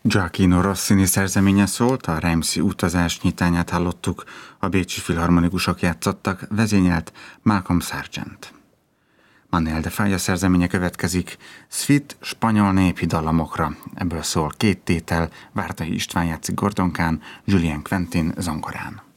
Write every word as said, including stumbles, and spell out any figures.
Gioachino Rossini szerzeménye szólt, a Reimsi utazás nyitányát hallottuk, a bécsi filharmonikusok játszottak, vezényelt Malcolm Sargent. Manuel de Falla szerzeménye következik, Szvit spanyol népi dallamokra. Ebből szól két tétel, Vártai István játszik gordonkán, Julien Quentin zongorán.